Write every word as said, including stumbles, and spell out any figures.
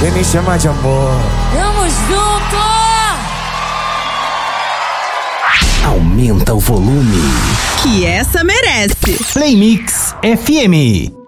vem me chamar de amor. Tamo junto! Aumenta o volume, que essa merece. Play Mix F M.